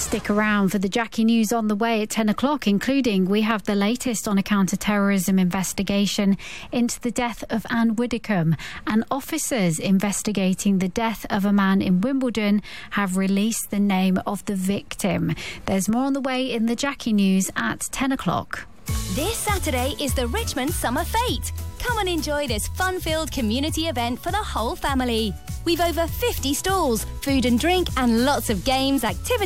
Stick around for the Jackie News on the way at 10 o'clock, including we have the latest on a counter-terrorism investigation into the death of Anne Widdecombe, and officers investigating the death of a man in Wimbledon have released the name of the victim. There's more on the way in the Jackie News at 10 o'clock. This Saturday is the Richmond Summer Fete. Come and enjoy this fun-filled community event for the whole family. We've over 50 stalls, food and drink, and lots of games, activities